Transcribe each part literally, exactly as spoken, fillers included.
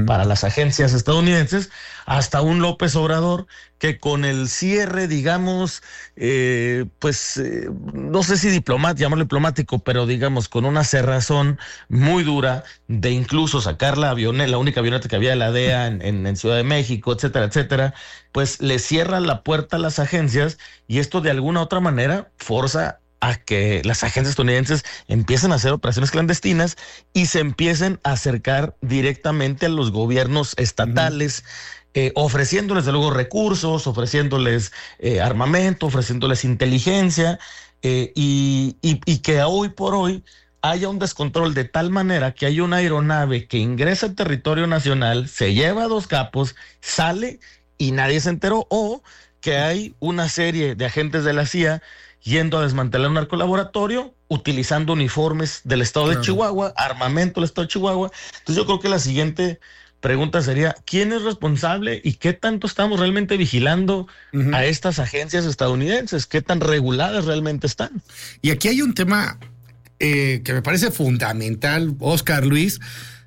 para las agencias estadounidenses, hasta un López Obrador que con el cierre, digamos, eh, pues eh, no sé si diplomático, llamarlo diplomático, pero digamos con una cerrazón muy dura de incluso sacar la avioneta, la única avioneta que había de la D E A en, en, en Ciudad de México, etcétera, etcétera, pues le cierran la puerta a las agencias y esto de alguna u otra manera forza a que las agencias estadounidenses empiecen a hacer operaciones clandestinas y se empiecen a acercar directamente a los gobiernos estatales, uh-huh. eh, ofreciéndoles de luego recursos, ofreciéndoles eh, armamento, ofreciéndoles inteligencia, eh, y, y, y que hoy por hoy haya un descontrol de tal manera que hay una aeronave que ingresa al territorio nacional, se lleva a dos capos, sale y nadie se enteró, o que hay una serie de agentes de la C I A yendo a desmantelar un narcolaboratorio, utilizando uniformes del estado claro. de Chihuahua, armamento del estado de Chihuahua. Entonces yo creo que la siguiente pregunta sería, ¿quién es responsable y qué tanto estamos realmente vigilando uh-huh. a estas agencias estadounidenses? ¿Qué tan reguladas realmente están? Y aquí hay un tema eh, que me parece fundamental, Oscar, Luis,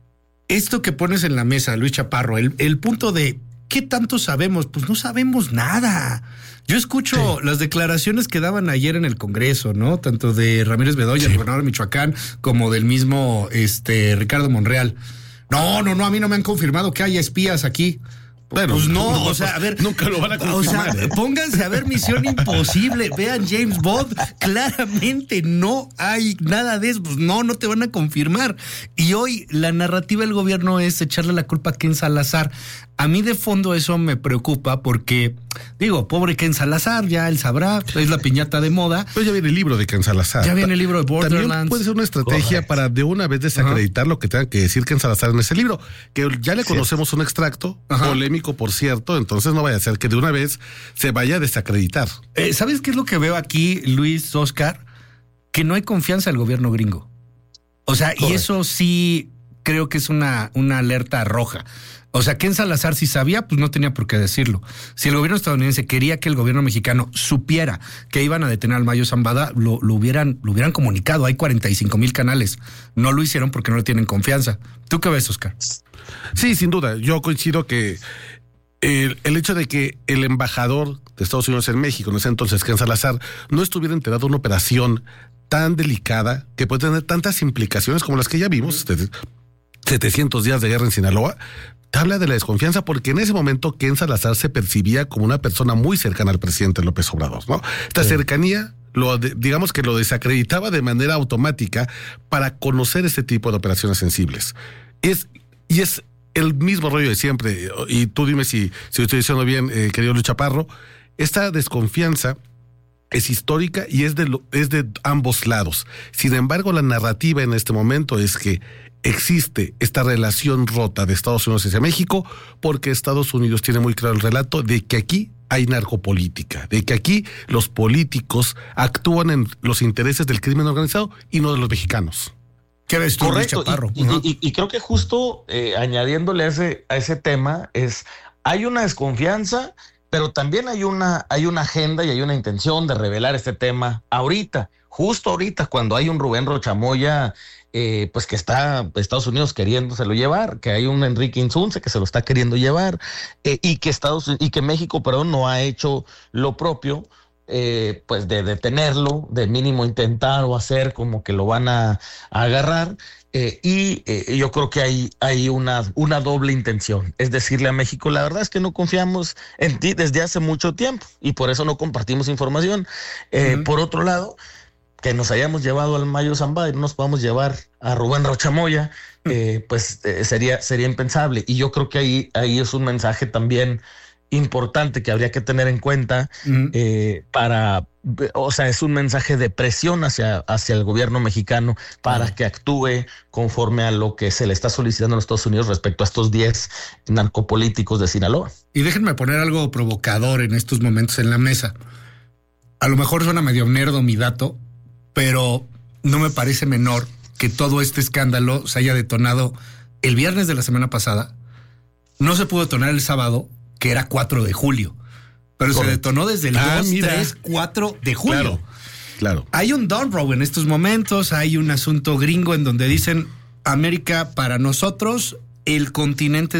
esto que pones en la mesa, Luis Chaparro, el, el punto de ¿qué tanto sabemos? Pues no sabemos nada. Yo escucho sí. las declaraciones que daban ayer en el Congreso, ¿no? Tanto de Ramírez Bedoya, sí. el gobernador de Michoacán, como del mismo este Ricardo Monreal. No, no, no, a mí no me han confirmado que haya espías aquí. Bueno, pues no, no, o sea, a ver, nunca lo van a confirmar. O sea, pónganse a ver Misión Imposible, vean James Bond, claramente no hay nada de eso, pues no, no te van a confirmar. Y hoy la narrativa del gobierno es echarle la culpa a Ken Salazar. A mí de fondo eso me preocupa porque, digo, pobre Ken Salazar, ya él sabrá, es la piñata de moda. Pero ya viene el libro de Ken Salazar. Ya viene el libro de Borderlands. También puede ser una estrategia Correcto. Para de una vez desacreditar uh-huh. lo que tenga que decir Ken Salazar en ese libro, que ya le conocemos sí. un extracto uh-huh. polémico, por cierto, entonces no vaya a ser que de una vez se vaya a desacreditar. Eh, ¿Sabes qué es lo que veo aquí, Luis, Oscar? Que no hay confianza al gobierno gringo. O sea, Correcto. Y eso sí creo que es una, una alerta roja. O sea, Ken Salazar si sabía, pues no tenía por qué decirlo. Si el gobierno estadounidense quería que el gobierno mexicano supiera que iban a detener al Mayo Zambada, lo, lo, hubieran, lo hubieran comunicado. Hay cuarenta y cinco mil canales. No lo hicieron porque no le tienen confianza. ¿Tú qué ves, Oscar? Sí, sin duda. Yo coincido que el, el hecho de que el embajador de Estados Unidos en México, en ese entonces Ken Salazar, no estuviera enterado de una operación tan delicada que puede tener tantas implicaciones como las que ya vimos, setecientos días de guerra en Sinaloa, habla de la desconfianza porque en ese momento Ken Salazar se percibía como una persona muy cercana al presidente López Obrador, ¿no? Esta sí. cercanía, lo de, digamos que lo desacreditaba de manera automática para conocer este tipo de operaciones sensibles. Es, y es el mismo rollo de siempre, y tú dime si, si lo estoy diciendo bien, eh, querido Luis Chaparro, esta desconfianza es histórica y es de, lo, es de ambos lados. Sin embargo, la narrativa en este momento es que existe esta relación rota de Estados Unidos hacia México porque Estados Unidos tiene muy claro el relato de que aquí hay narcopolítica, de que aquí los políticos actúan en los intereses del crimen organizado y no de los mexicanos. ¿Qué ves tú, Luis Chaparro? Y, uh-huh. y, y, y creo que justo eh, añadiéndole a ese, a ese tema es, hay una desconfianza, pero también hay una, hay una agenda y hay una intención de revelar este tema ahorita, justo ahorita cuando hay un Rubén Rochamoya Eh, pues que está Estados Unidos queriéndoselo llevar, que hay un Enrique Insunce que se lo está queriendo llevar, eh, y que Estados y que México, perdón, no ha hecho lo propio, eh, pues de detenerlo, de mínimo intentar o hacer como que lo van a, a agarrar, eh, y eh, yo creo que hay, hay una, una doble intención, es decirle a México, la verdad es que no confiamos en ti desde hace mucho tiempo y por eso no compartimos información. Eh, uh-huh. Por otro lado, que nos hayamos llevado al Mayo Zambada y no nos podamos llevar a Rubén Rochamoya, eh, pues eh, sería, sería impensable. Y yo creo que ahí, ahí es un mensaje también importante que habría que tener en cuenta, uh-huh. eh, para, o sea, es un mensaje de presión hacia, hacia el gobierno mexicano para uh-huh. que actúe conforme a lo que se le está solicitando a los Estados Unidos respecto a estos diez narcopolíticos de Sinaloa. Y déjenme poner algo provocador en estos momentos en la mesa. A lo mejor suena medio nerdo mi dato, pero no me parece menor que todo este escándalo se haya detonado el viernes de la semana pasada. No se pudo detonar el sábado, que era cuatro de julio, pero Correcto. Se detonó desde el ah, dos, tres, cuatro de julio. Claro, claro. Hay un down row en estos momentos, hay un asunto gringo en donde dicen América para nosotros, el continente